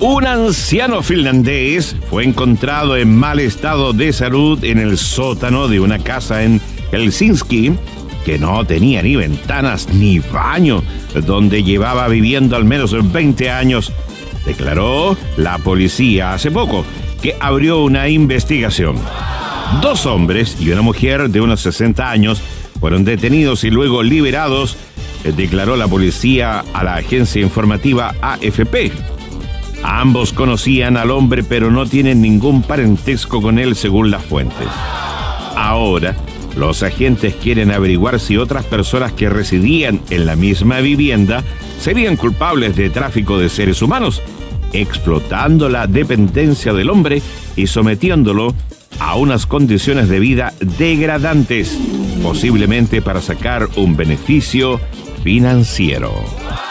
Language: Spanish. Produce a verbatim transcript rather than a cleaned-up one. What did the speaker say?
Un anciano finlandés fue encontrado en mal estado de salud en el sótano de una casa en Helsinki que no tenía ni ventanas ni baño, donde llevaba viviendo al menos veinte años. Declaró la policía hace poco que abrió una investigación. Dos hombres y una mujer de unos sesenta años fueron detenidos y luego liberados, declaró la policía a la agencia informativa A F P. Ambos conocían al hombre, pero no tienen ningún parentesco con él, según las fuentes. Ahora, los agentes quieren averiguar si otras personas que residían en la misma vivienda serían culpables de tráfico de seres humanos, explotando la dependencia del hombre y sometiéndolo a unas condiciones de vida degradantes, posiblemente para sacar un beneficio financiero.